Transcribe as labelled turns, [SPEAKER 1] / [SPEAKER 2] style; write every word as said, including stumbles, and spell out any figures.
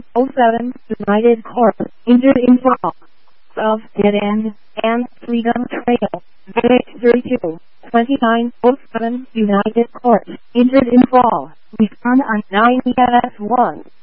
[SPEAKER 1] oh seven, United Corp, injured in fall of Dead End, and Freedom Trail, thirty-two, twenty-nine oh seven, United Corp, injured in fall, respond on nine E M S one.